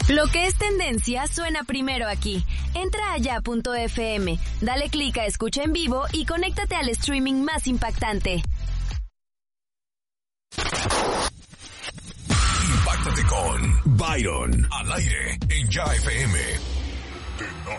Lo que es tendencia suena primero aquí. Entra a ya.fm, dale clic a escucha en vivo y conéctate al streaming más impactante. Impáctate con Byron al aire en Ya FM.